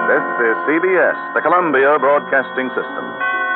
This is CBS, the Columbia Broadcasting System.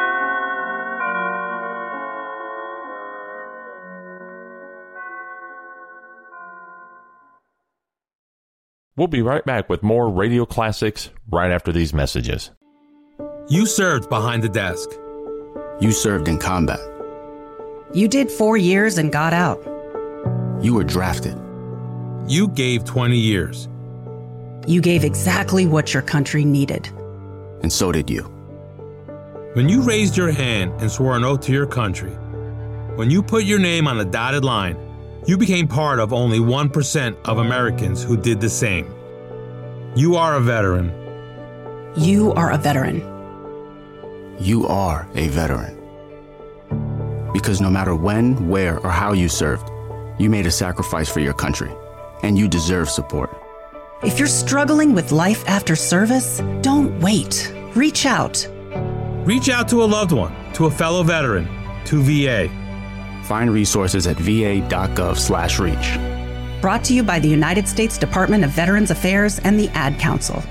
We'll be right back with more radio classics right after these messages. You served behind the desk. You served in combat. You did 4 years and got out. You were drafted. You gave 20 years. You gave exactly what your country needed. And so did you. When you raised your hand and swore an oath to your country, when you put your name on a dotted line, you became part of only 1% of Americans who did the same. You are a veteran. You are a veteran. You are a veteran. Because no matter when, where, or how you served, you made a sacrifice for your country, and you deserve support. If you're struggling with life after service, don't wait. Reach out. Reach out to a loved one, to a fellow veteran, to VA. Find resources at va.gov/reach. Brought to you by the United States Department of Veterans Affairs and the Ad Council.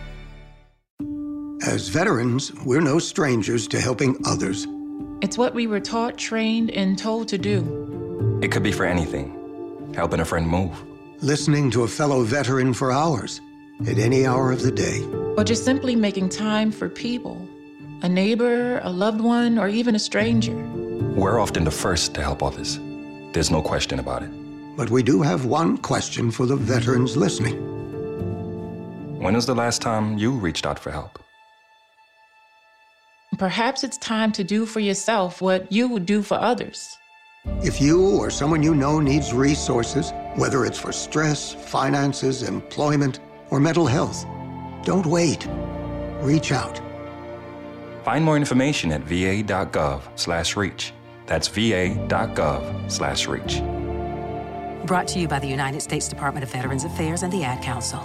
As veterans, we're no strangers to helping others. It's what we were taught, trained, and told to do. It could be for anything. Helping a friend move. Listening to a fellow veteran for hours, at any hour of the day. Or just simply making time for people. A neighbor, a loved one, or even a stranger. We're often the first to help others. There's no question about it. But we do have one question for the veterans listening. When was the last time you reached out for help? Perhaps it's time to do for yourself what you would do for others. If you or someone you know needs resources, whether it's for stress, finances, employment, or mental health, don't wait. Reach out. Find more information at va.gov/reach. That's va.gov/reach. Brought to you by the United States Department of Veterans Affairs and the Ad Council.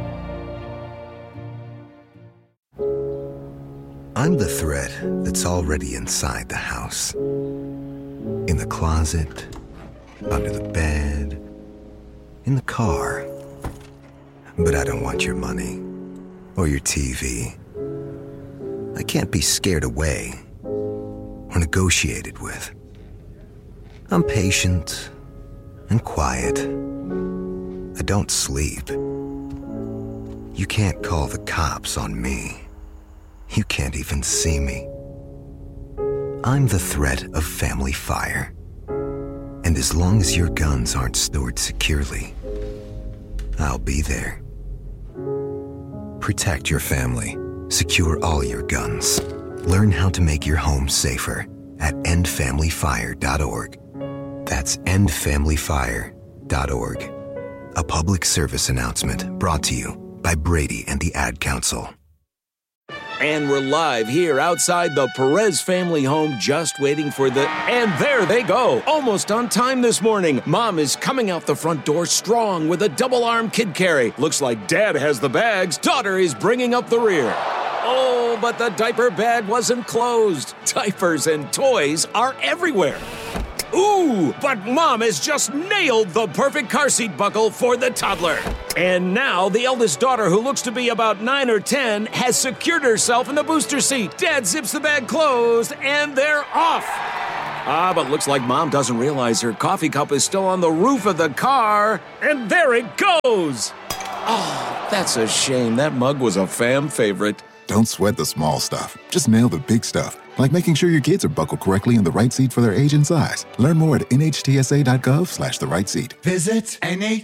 I'm the thread that's already inside the house. In the closet, under the bed, in the car. But I don't want your money or your TV. I can't be scared away or negotiated with. I'm patient and quiet. I don't sleep. You can't call the cops on me. You can't even see me. I'm the threat of family fire. And as long as your guns aren't stored securely, I'll be there. Protect your family. Secure all your guns. Learn how to make your home safer at endfamilyfire.org. That's endfamilyfire.org. A public service announcement brought to you by Brady and the Ad Council. And we're live here outside the Perez family home, just waiting for the... And there they go! Almost on time this morning. Mom is coming out the front door strong with a double-arm kid carry. Looks like Dad has the bags. Daughter is bringing up the rear. Oh, but the diaper bag wasn't closed. Diapers and toys are everywhere. Ooh, but Mom has just nailed the perfect car seat buckle for the toddler. And now the eldest daughter, who looks to be about 9 or 10, has secured herself in the booster seat. Dad zips the bag closed, and they're off. But looks like Mom doesn't realize her coffee cup is still on the roof of the car. And there it goes. Oh, that's a shame. That mug was a fam favorite. Don't sweat the small stuff. Just nail the big stuff. Like making sure your kids are buckled correctly in the right seat for their age and size. Learn more at nhtsa.gov/the right seat. Visit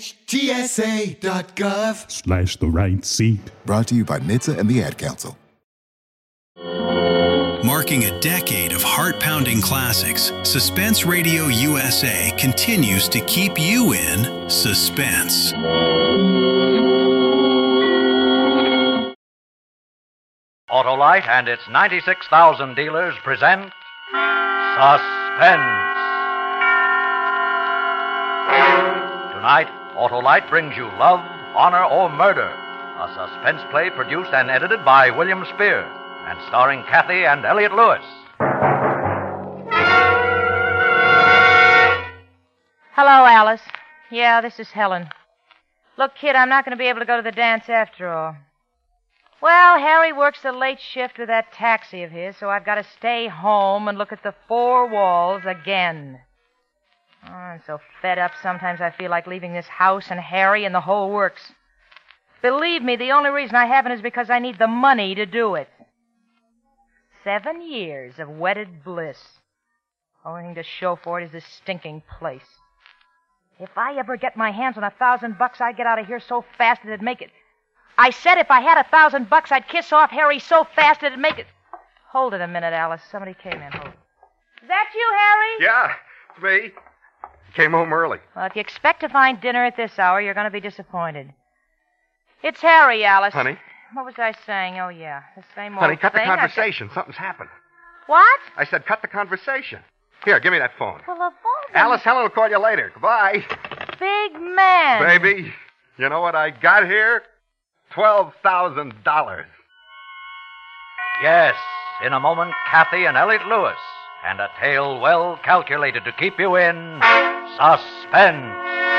nhtsa.gov/the right seat. Brought to you by NHTSA and the Ad Council. Marking a decade of heart-pounding classics, Suspense Radio USA continues to keep you in suspense. Autolite and its 96,000 dealers present Suspense. Tonight, Autolite brings you Love, Honor, or Murder, a suspense play produced and edited by William Spear and starring Kathy and Elliot Lewis. Hello, Alice. Yeah, this is Helen. Look, kid, I'm not going to be able to go to the dance after all. Well, Harry works the late shift with that taxi of his, so I've got to stay home and look at the four walls again. Oh, I'm so fed up sometimes I feel like leaving this house and Harry and the whole works. Believe me, the only reason I haven't is because I need the money to do it. 7 years of wedded bliss. Only thing to show for it is this stinking place. If I ever get my hands on $1,000, I'd get out of here so fast it'd make it. I said if I had $1,000, I'd kiss off Harry so fast it'd make it. Hold it a minute, Alice. Somebody came in. Hold it. Is that you, Harry? Yeah, it's me. Came home early. Well, if you expect to find dinner at this hour, you're going to be disappointed. It's Harry, Alice. Honey? What was I saying? Oh, yeah. The same old Honey, cut thing. the conversation. Something's happened. What? I said cut the conversation. Here, give me that phone. Well, of all the... Alice, Helen will call you later. Goodbye. Big man. Baby, you know what I got here? $12,000. Yes, in a moment, Kathy and Elliot Lewis, and a tale well calculated to keep you in suspense.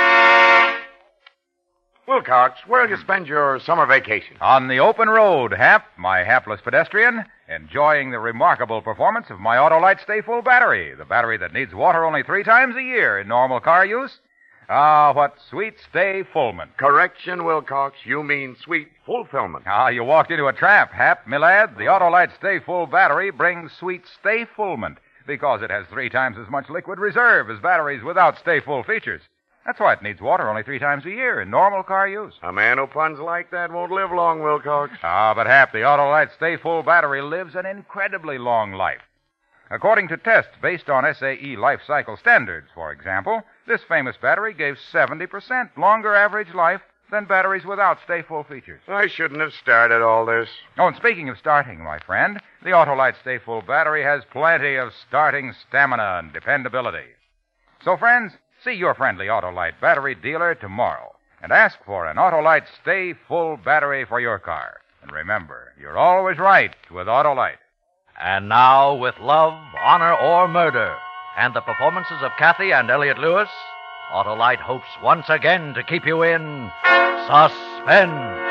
Wilcox, where'll you spend your summer vacation? On the open road, Hap, my hapless pedestrian, enjoying the remarkable performance of my Autolite Stay Full battery, the battery that needs water only 3 times a year in normal car use. Ah, what sweet stay fulfillment. Correction, Wilcox. You mean sweet fulfillment. Ah, you walked into a trap, Hap, my lad. The Autolite Stay Full battery brings sweet stay fulfillment because it has 3 times as much liquid reserve as batteries without stay full features. That's why it needs water only 3 times a year in normal car use. A man who puns like that won't live long, Wilcox. Ah, but Hap, the Autolite Stay Full battery lives an incredibly long life. According to tests based on SAE life cycle standards, for example, this famous battery gave 70% longer average life than batteries without stay full features. I shouldn't have started all this. Oh, and speaking of starting, my friend, the Autolite Stay Full battery has plenty of starting stamina and dependability. So, friends, see your friendly Autolite battery dealer tomorrow and ask for an Autolite Stay Full battery for your car. And remember, you're always right with Autolite. And now, with Love, Honor, or Murder, and the performances of Kathy and Elliot Lewis, Autolite hopes once again to keep you in suspense.